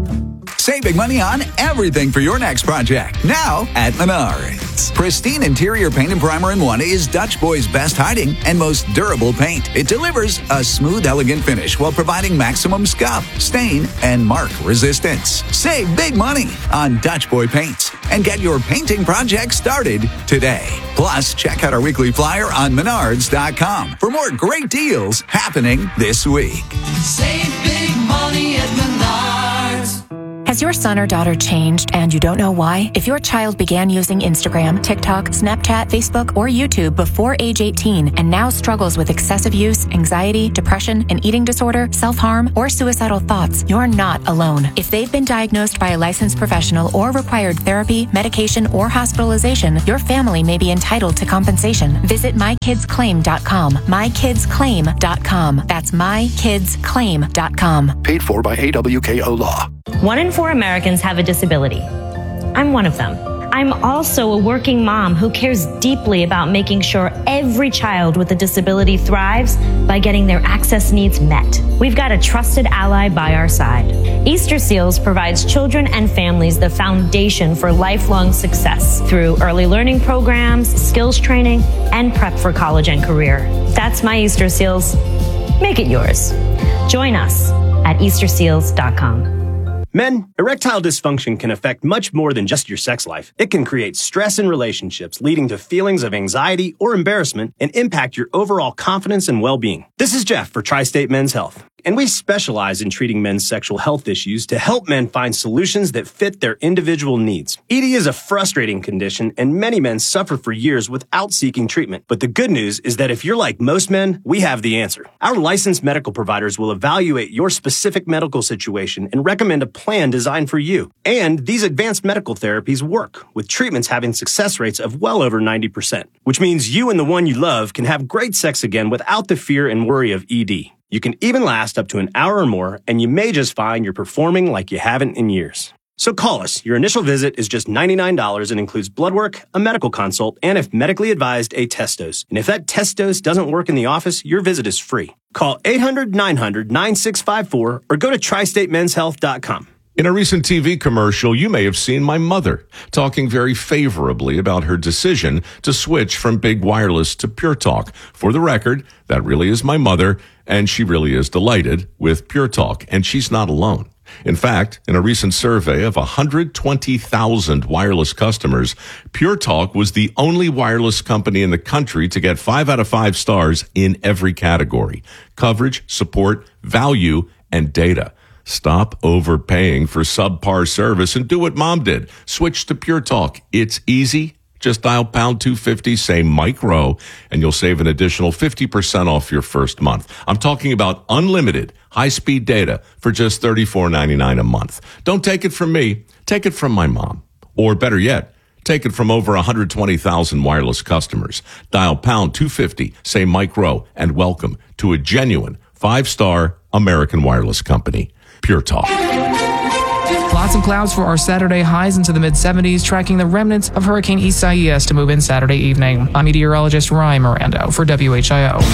Save big money on everything for your next project. Now at Menards. Pristine interior paint and primer in one is Dutch Boy's best hiding and most durable paint. It delivers a smooth, elegant finish while providing maximum scuff, stain, and mark resistance. Save big money on Dutch Boy paints and get your painting project started today. Plus, check out our weekly flyer on menards dot com for more great deals happening this week. Save big money at Menards. Has your son or daughter changed and you don't know why? If your child began using Instagram, TikTok, Snapchat, Facebook, or YouTube before age eighteen and now struggles with excessive use, anxiety, depression, an eating disorder, self-harm, or suicidal thoughts, you're not alone. If they've been diagnosed by a licensed professional or required therapy, medication, or hospitalization, your family may be entitled to compensation. Visit my kids claim dot com. my kids claim dot com. That's my kids claim dot com. Paid for by A W K O Law. One in four Americans have a disability. I'm one of them. I'm also a working mom who cares deeply about making sure every child with a disability thrives by getting their access needs met. We've got a trusted ally by our side. Easter Seals provides children and families the foundation for lifelong success through early learning programs, skills training, and prep for college and career. That's my Easter Seals. Make it yours. Join us at easter seals dot com. Men, erectile dysfunction can affect much more than just your sex life. It can create stress in relationships, leading to feelings of anxiety or embarrassment, and impact your overall confidence and well-being. This is Jeff for Tri-State Men's Health, and we specialize in treating men's sexual health issues to help men find solutions that fit their individual needs. E D is a frustrating condition, and many men suffer for years without seeking treatment. But the good news is that if you're like most men, we have the answer. Our licensed medical providers will evaluate your specific medical situation and recommend a plan designed for you. And these advanced medical therapies work, with treatments having success rates of well over ninety percent, which means you and the one you love can have great sex again without the fear and worry of E D. You can even last up to an hour or more, and you may just find you're performing like you haven't in years. So call us. Your initial visit is just ninety-nine dollars and includes blood work, a medical consult, and if medically advised, a test dose. And if that test dose doesn't work in the office, your visit is free. Call eight hundred, nine hundred, nine six five four or go to tri state men's health dot com. In a recent T V commercial, you may have seen my mother talking very favorably about her decision to switch from Big Wireless to Pure Talk. For the record, that really is my mother, and she really is delighted with Pure Talk, and she's not alone. In fact, in a recent survey of one hundred twenty thousand wireless customers, Pure Talk was the only wireless company in the country to get five out of five stars in every category: coverage, support, value, and data. Stop overpaying for subpar service and do what Mom did. Switch to Pure Talk. It's easy. Just dial pound two fifty, say Mike Rowe, and you'll save an additional fifty percent off your first month. I'm talking about unlimited high-speed data for just thirty-four ninety-nine a month. Don't take it from me. Take it from my mom. Or better yet, take it from over one hundred twenty thousand wireless customers. Dial pound two fifty, say Mike Rowe, and welcome to a genuine five-star American wireless company. Pure Talk. Lots of clouds for our Saturday, highs into the mid seventies, tracking the remnants of Hurricane Isaias to move in Saturday evening. I'm meteorologist Ryan Miranda for W H I O.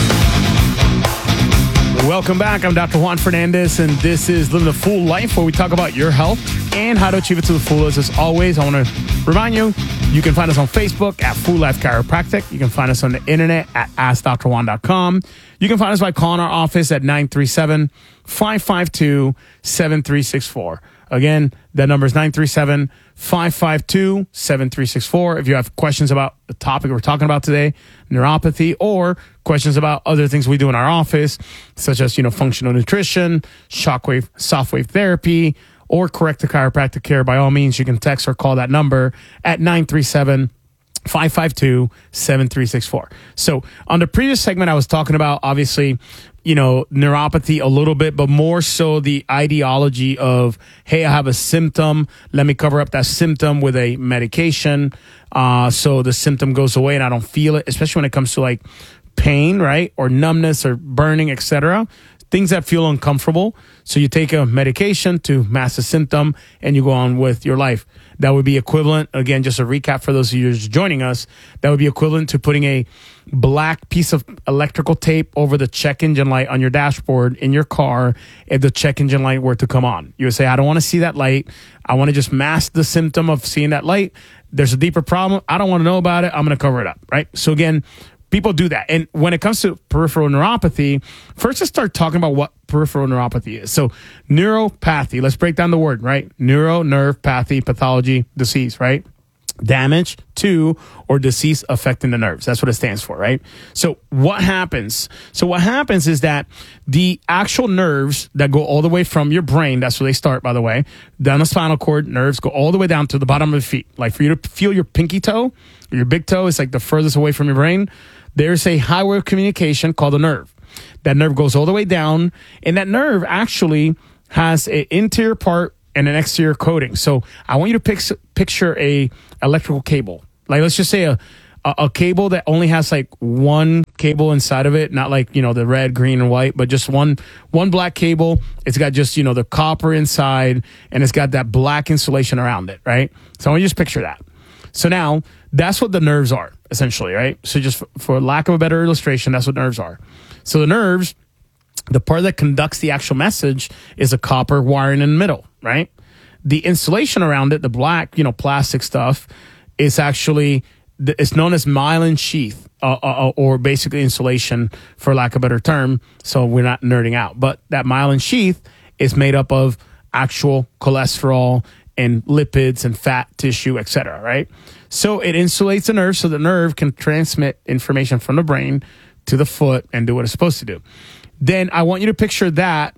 Welcome back. I'm Doctor Juan Fernandez, and this is Living the Full Life, where we talk about your health and how to achieve it to the fullest. As always, I want to remind you, you can find us on Facebook at Full Life Chiropractic. You can find us on the internet at ask dr juan dot com. You can find us by calling our office at nine three seven, five five two, seven three six four. Again, that number is nine three seven, five five two, seven three six four. If you have questions about the topic we're talking about today, neuropathy, or questions about other things we do in our office, such as, you know, functional nutrition, shockwave, softwave therapy, or corrective chiropractic care, by all means, you can text or call that number at nine three seven, five five two, seven three six four. So on the previous segment, I was talking about, obviously, you know, neuropathy a little bit, but more so the ideology of, hey, I have a symptom. Let me cover up that symptom with a medication. Uh, so the symptom goes away and I don't feel it, especially when it comes to like pain, right? Or numbness or burning, et cetera. Things that feel uncomfortable. So you take a medication to mask the symptom and you go on with your life. That would be equivalent, again, just a recap for those of you who's joining us, that would be equivalent to putting a black piece of electrical tape over the check engine light on your dashboard in your car if the check engine light were to come on. You would say, I don't want to see that light. I want to just mask the symptom of seeing that light. There's a deeper problem. I don't want to know about it. I'm going to cover it up, right? So again, people do that. And when it comes to peripheral neuropathy, first let's start talking about what peripheral neuropathy is. So neuropathy, let's break down the word, right? Neuro, nerve, pathy, pathology, disease, right? Damage to or disease affecting the nerves. That's what it stands for, right? So what happens? So what happens is that the actual nerves that go all the way from your brain, that's where they start, by the way, down the spinal cord, nerves go all the way down to the bottom of the feet. Like for you to feel your pinky toe, or your big toe is like the furthest away from your brain. There's a highway of communication called a nerve. That nerve goes all the way down, and that nerve actually has an interior part and an exterior coating. So I want you to pic- picture a electrical cable. Like, let's just say a, a, a cable that only has like one cable inside of it, not like, you know, the red, green, and white, but just one one black cable. It's got just, you know, the copper inside, and it's got that black insulation around it, right? So I want you to just picture that. So now that's what the nerves are, essentially, right? So just for, for lack of a better illustration, that's what nerves are. So the nerves, the part that conducts the actual message is a copper wiring in the middle, right? The insulation around it, the black, you know, plastic stuff, is actually, it's known as myelin sheath, uh, uh, or basically insulation, for lack of a better term. So we're not nerding out. But that myelin sheath is made up of actual cholesterol and lipids and fat tissue, et cetera, right? So it insulates the nerve so the nerve can transmit information from the brain to the foot and do what it's supposed to do. Then I want you to picture that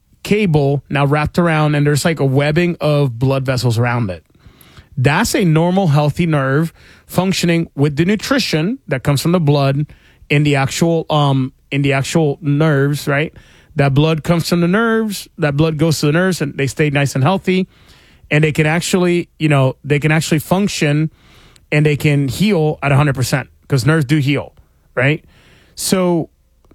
cable now wrapped around, and there's like a webbing of blood vessels around it. That's a normal, healthy nerve functioning with the nutrition that comes from the blood in the actual um in the actual nerves, right? That blood comes from the nerves, that blood goes to the nerves, and they stay nice and healthy. And they can actually, you know, they can actually function and they can heal at one hundred percent because nerves do heal, right? So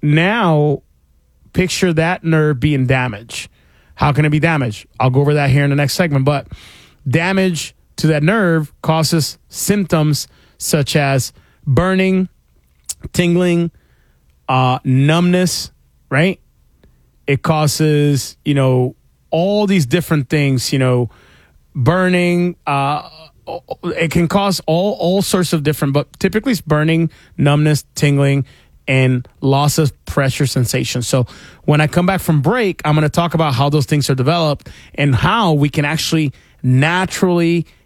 now picture that nerve being damaged. How can it be damaged? I'll go over that here in the next segment. But damage to that nerve causes symptoms such as burning, tingling, uh, numbness, right? It causes, you know, all these different things, you know, burning, uh, it can cause all, all sorts of different, but typically it's burning, numbness, tingling, and loss of pressure sensation. So when I come back from break, I'm going to talk about how those things are developed and how we can actually naturally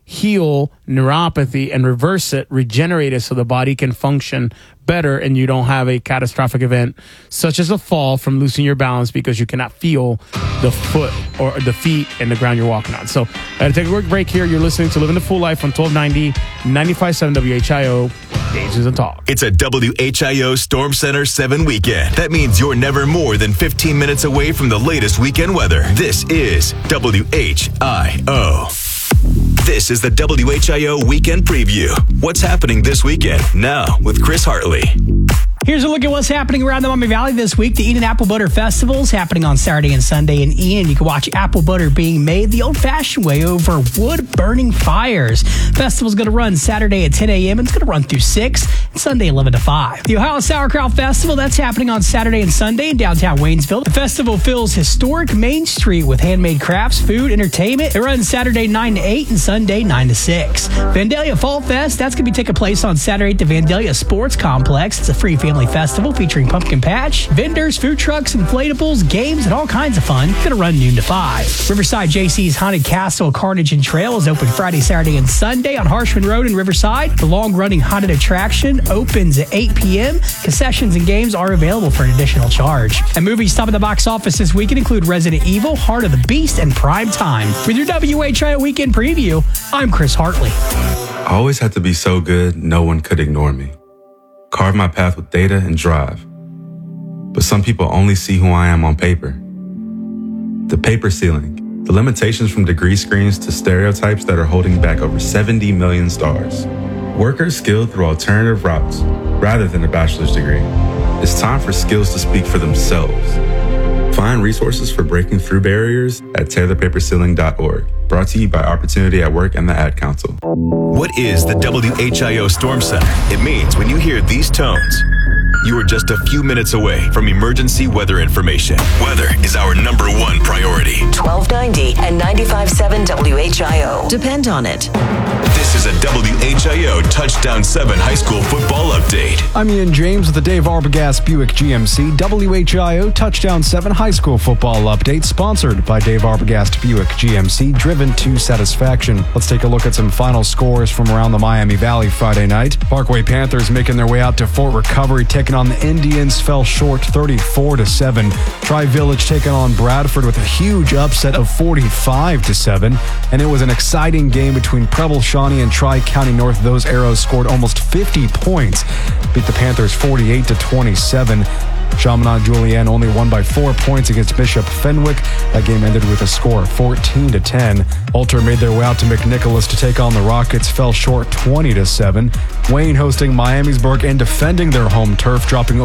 heal neuropathy and reverse it, regenerate it so the body can function better and you don't have a catastrophic event such as a fall from losing your balance because you cannot feel the foot or the feet and the ground you're walking on. So I got to take a quick break here. You're listening to Living the Full Life on twelve ninety, ninety-five point seven W H I O. Ages and Talk. It's a W H I O Storm Center seven weekend. That means you're never more than fifteen minutes away from the latest weekend weather. This is W H I O. This is the W H I O Weekend Preview. What's happening this weekend? Now with Chris Hartley. Here's a look at what's happening around the Miami Valley this week. The Eden Apple Butter Festival is happening on Saturday and Sunday in Eden. You can watch apple butter being made the old-fashioned way over wood-burning fires. Festival's going to run Saturday at ten a.m. and it's going to run through six and Sunday eleven to five. The Ohio Sauerkraut Festival, that's happening on Saturday and Sunday in downtown Waynesville. The festival fills historic Main Street with handmade crafts, food, entertainment. It runs Saturday nine to eight and Sunday nine to six. Vandalia Fall Fest, that's going to be taking place on Saturday at the Vandalia Sports Complex. It's a free family festival featuring pumpkin patch, vendors, food trucks, inflatables, games, and all kinds of fun. It's going to run noon to five. Riverside J C's Haunted Castle Carnage and Trail is open Friday, Saturday, and Sunday on Harshman Road in Riverside. The long-running haunted attraction opens at eight p.m. Concessions and games are available for an additional charge. And movies top of the box office this weekend include Resident Evil, Heart of the Beast, and Prime Time. With your W H I O Weekend Preview, I'm Chris Hartley. I always had to be so good, no one could ignore me. Carve my path with data and drive. But some people only see who I am on paper. The paper ceiling, the limitations from degree screens to stereotypes that are holding back over seventy million stars. Workers skilled through alternative routes rather than a bachelor's degree. It's time for skills to speak for themselves. Find resources for breaking through barriers at taylor paper ceiling dot org. Brought to you by Opportunity at Work and the Ad Council. What is the W H I O Storm Center? It means when you hear these tones, you are just a few minutes away from emergency weather information. Weather is our number one priority. twelve ninety and ninety-five point seven W H I O. Depend on it. This is a W H I O Touchdown seven high school football update. I'm Ian James with the Dave Arbogast Buick G M C W H I O Touchdown seven high school football update, sponsored by Dave Arbogast Buick G M C, driven to satisfaction. Let's take a look at some final scores from around the Miami Valley Friday night. Parkway Panthers making their way out to Fort Recovery, taking on the Indians, fell short thirty-four to seven. Tri-Village taking on Bradford with a huge upset of forty-five to seven. And it was an exciting game between Preble, Shawnee, and Tri-County North. Those arrows scored almost fifty points, beat the Panthers forty-eight to twenty-seven. Chaminade Julienne only won by four points against Bishop Fenwick. That game ended with a score of fourteen to ten. Alter made their way out to McNicholas to take on the Rockets, fell short twenty to seven. Wayne hosting Miamisburg and defending their home turf, dropping